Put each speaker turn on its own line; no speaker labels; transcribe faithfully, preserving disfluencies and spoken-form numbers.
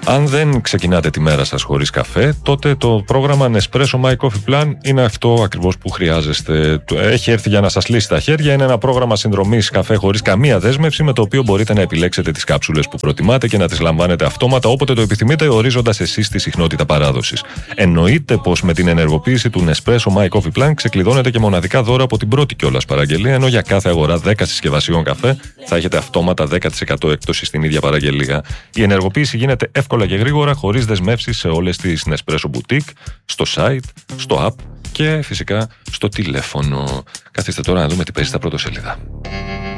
Αν δεν ξεκινάτε τη μέρα σας χωρίς καφέ, τότε το πρόγραμμα Nespresso My Coffee Plan είναι αυτό ακριβώς που χρειάζεστε. Έχει έρθει για να σας λύσει τα χέρια. Είναι ένα πρόγραμμα συνδρομής καφέ χωρίς καμία δέσμευση, με το οποίο μπορείτε να επιλέξετε τις κάψουλες που προτιμάτε και να τις λαμβάνετε αυτόματα όποτε το επιθυμείτε, ορίζοντας εσείς τη συχνότητα παράδοσης. Εννοείται πως με την ενεργοποίηση του Nespresso My Coffee Plan ξεκλειδώνετε και μοναδικά δώρα από την πρώτη κιόλας παραγγελία, ενώ για κάθε αγορά δέκα συσκευασιών καφέ θα έχετε αυτόματα δέκα τοις εκατό έκπτωση στην ίδια παραγγελία. Η ενεργοποίηση γίνεται εύκολα και γρήγορα, χωρίς δεσμεύσεις, σε όλες τις Nespresso Boutique, στο site, στο app και φυσικά στο τηλέφωνο. Καθίστε τώρα να δούμε τι παίζει στα πρωτοσέλιδα.